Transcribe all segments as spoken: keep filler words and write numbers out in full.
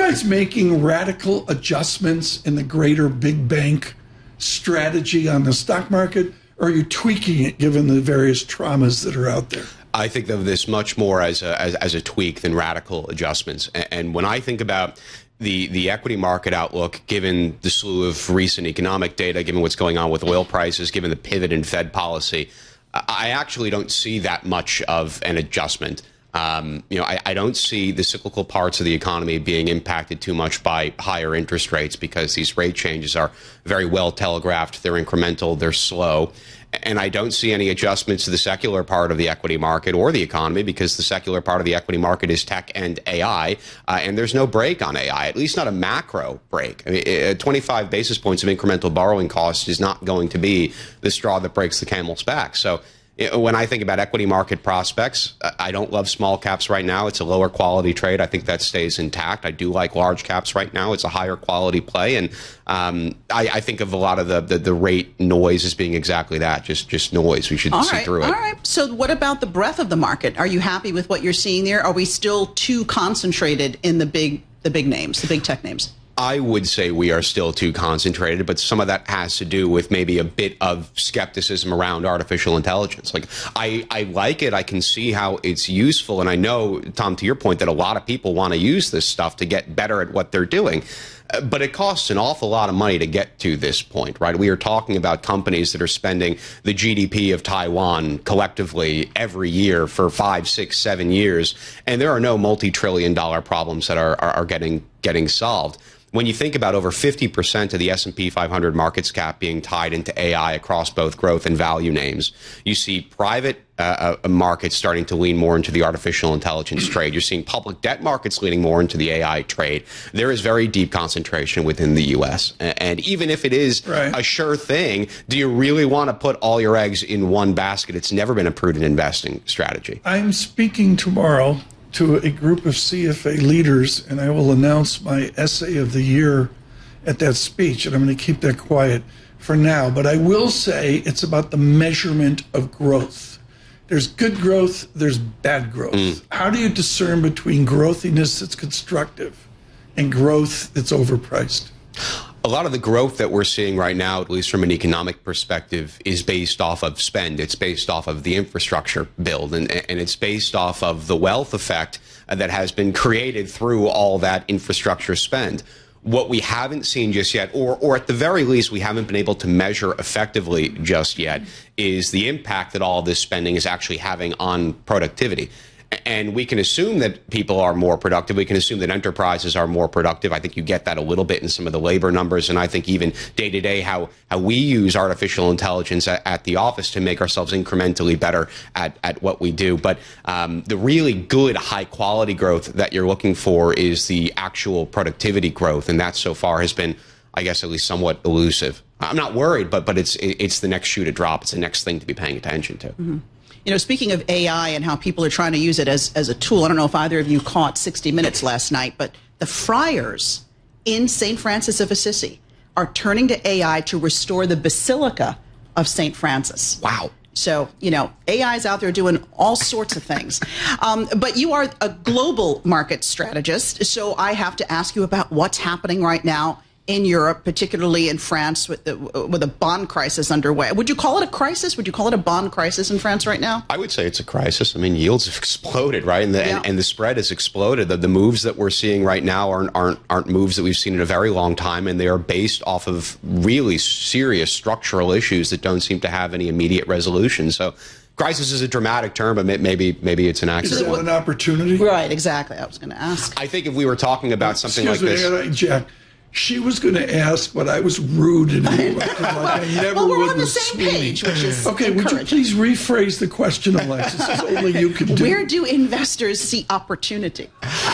guys making radical adjustments in the greater big bank strategy on the stock market, or are you tweaking it given the various traumas that are out there? I think of this much more as a, as, as a tweak than radical adjustments. And, and when I think about the, the equity market outlook, given the slew of recent economic data, given what's going on with oil prices, given the pivot in Fed policy, I actually don't see that much of an adjustment. Um, you know, I, I don't see the cyclical parts of the economy being impacted too much by higher interest rates because these rate changes are very well telegraphed. They're incremental. They're slow. And I don't see any adjustments to the secular part of the equity market or the economy because the secular part of the equity market is tech and A I. Uh, and there's no break on A I, at least not a macro break. I mean, twenty-five basis points of incremental borrowing costs is not going to be the straw that breaks the camel's back. So when I think about equity market prospects, I don't love small caps right now. It's a lower quality trade. I think that stays intact. I do like large caps right now. It's a higher quality play. And um, I, I think of a lot of the, the, the rate noise as being exactly that, just just noise. We should all see right, through it. All right. So what about the breadth of the market? Are you happy with what you're seeing there? Are we still too concentrated in the big the big names, the big tech names? I would say we are still too concentrated, but some of that has to do with maybe a bit of skepticism around artificial intelligence. Like, I, I like it. I can see how it's useful. And I know, Tom, to your point, that a lot of people want to use this stuff to get better at what they're doing. Uh, but it costs an awful lot of money to get to this point, right? We are talking about companies that are spending the G D P of Taiwan collectively every year for five, six, seven years. And there are no multi-trillion dollar problems that are, are, are getting getting solved. When you think about over fifty percent of the S and P five hundred markets cap being tied into A I across both growth and value names, you see private uh, uh, markets starting to lean more into the artificial intelligence trade. You're seeing public debt markets leaning more into the A I trade. There is very deep concentration within the U S. And even if it is right. a sure thing, do you really want to put all your eggs in one basket? It's never been a prudent investing strategy. I'm speaking tomorrow to a group of C F A leaders, and I will announce my essay of the year at that speech, and I'm going to keep that quiet for now. But I will say it's about the measurement of growth. There's good growth, there's bad growth. Mm. How do you discern between growthiness that's constructive and growth that's overpriced? A lot of the growth that we're seeing right now, at least from an economic perspective, is based off of spend. It's based off of the infrastructure build, and, and it's based off of the wealth effect that has been created through all that infrastructure spend. What we haven't seen just yet, or, or at the very least, we haven't been able to measure effectively just yet, is the impact that all of this spending is actually having on productivity. And we can assume that people are more productive. We can assume that enterprises are more productive. I think you get that a little bit in some of the labor numbers. And I think even day to day, how, how we use artificial intelligence at, at the office to make ourselves incrementally better at, at what we do. But um, the really good high quality growth that you're looking for is the actual productivity growth. And that so far has been, I guess, at least somewhat elusive. I'm not worried, but, but it's, it's the next shoe to drop. It's the next thing to be paying attention to. Mm-hmm. You know, speaking of A I and how people are trying to use it as, as a tool, I don't know if either of you caught sixty minutes last night, but the friars in Saint Francis of Assisi are turning to A I to restore the Basilica of Saint Francis. Wow. So, you know, A I is out there doing all sorts of things. Um, but you are a global market strategist, so I have to ask you about what's happening right now in Europe, particularly in France, with the, with a bond crisis underway. Would you call it a crisis? Would you call it a bond crisis in France right now? I would say it's a crisis. I mean, yields have exploded, right? And the, yeah. and, and the spread has exploded. The, the moves that we're seeing right now aren't, aren't, aren't moves that we've seen in a very long time, and they are based off of really serious structural issues that don't seem to have any immediate resolution. So crisis is a dramatic term, but maybe maybe it's an accident. Is it an opportunity? Right, exactly. I was going to ask. I think if we were talking about something Excuse like me, this... Jack. She was going to ask, but I was rude and like I never well, we're would on the with same Sweeney. page, which is okay. Would you please rephrase the question, Alexis? As only you can do. Where do investors see opportunity?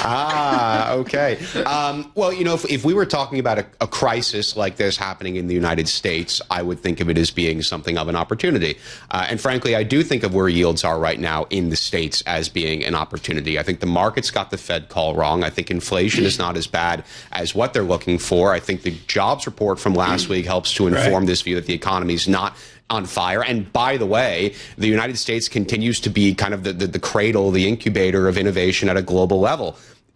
Ah, okay. Um, well, you know, if, if we were talking about a, a crisis like this happening in the United States, I would think of it as being something of an opportunity. Uh, and frankly, I do think of where yields are right now in the States as being an opportunity. I think the market's got the Fed call wrong. I think inflation is not as bad as what they're looking for. For. I think the jobs report from last week helps to inform right. this view that the economy is not on fire. And by the way, the United States continues to be kind of the, the, the cradle, the incubator of innovation at a global level.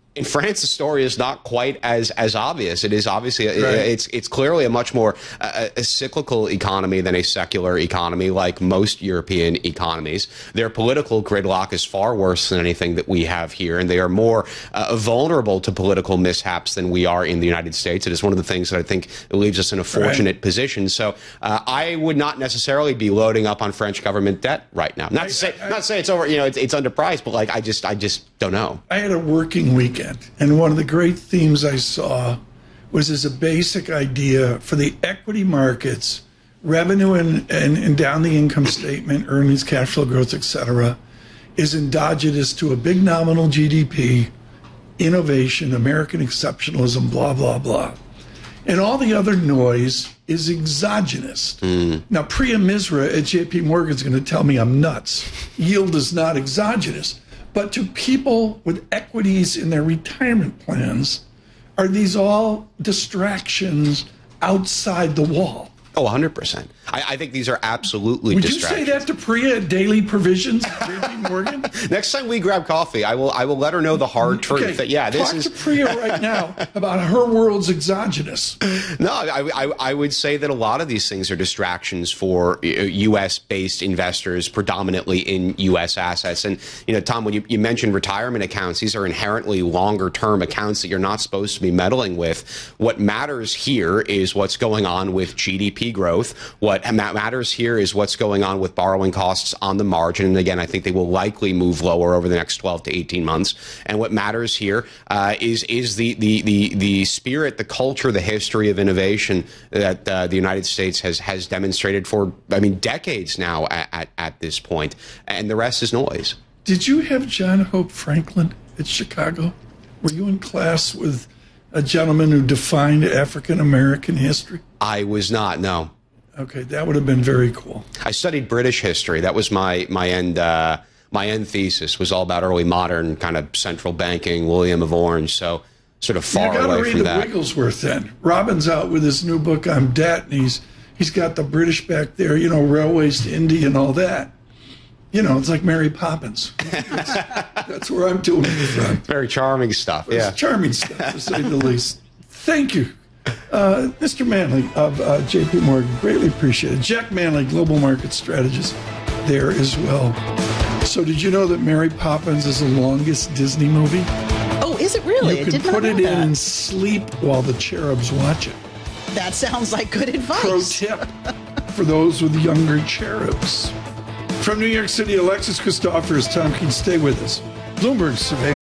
In France, the story is not quite as as obvious. It is obviously Right. it's it's clearly a much more uh, a cyclical economy than a secular economy, like most European economies. Their political gridlock is far worse than anything that we have here, and they are more uh, vulnerable to political mishaps than we are in the United States. It is one of the things that I think leaves us in a fortunate Right. position. So uh, I would not necessarily be loading up on French government debt right now. Not I- to say I- not to say it's over. You know, it's, it's underpriced, but like I just I just don't know. I had a working weekend, and one of the great themes I saw was as a basic idea for the equity markets, revenue and, and, and down the income statement, earnings, cash flow growth, et cetera, is endogenous to a big nominal G D P, innovation, American exceptionalism, blah, blah, blah. And all the other noise is exogenous. Now, Priya Misra at J P Morgan is going to tell me I'm nuts. Yield is not exogenous. But to people with equities in their retirement plans, are these all distractions outside the wall? Oh, one hundred percent. I, I think these are absolutely Would you distractions. say that to Priya at Daily Provisions at J P Morgan? Next time we grab coffee, I will I will let her know the hard truth Okay, that yeah, this talk is to Priya right now about her world's exogenous. no. I, I I would say that a lot of these things are distractions for U S based investors, predominantly in U S assets. And you know, Tom, when you, you mentioned retirement accounts, these are inherently longer term accounts that you're not supposed to be meddling with. What matters here is what's going on with G D P growth. What matters here is what's going on with borrowing costs on the margin. And again, I think they will likely move lower over the next twelve to eighteen months. And what matters here uh, is is the, the the the spirit, the culture, the history of innovation that uh, the United States has has demonstrated for, I mean, decades now at, at, at this point. And the rest is noise. Did you have John Hope Franklin at Chicago? Were you in class with a gentleman who defined African American history? I was not, no. Okay, that would have been very cool. I studied British history. That was my my end uh, my end thesis was all about early modern kind of central banking, William of Orange. So sort of far You got to away read from the that. Wigglesworth then. Robin's out with his new book on debt, and he's he's got the British back there, you know, railways to India and all that. You know, it's like Mary Poppins. That's, that's where I'm doing it from. Very charming stuff. Yeah. It's charming stuff, to say the least. Thank you. Uh, Mister Manley of uh, J P Morgan, greatly appreciated. Jack Manley, global market strategist, there as well. So, did you know that Mary Poppins is the longest Disney movie? Oh, is it really? You I can did not put know it in that. and sleep while the cherubs watch it. That sounds like good advice. Pro tip for those with younger cherubs. From New York City, Alexis Christophers, Tom Keene, stay with us. Bloomberg survey.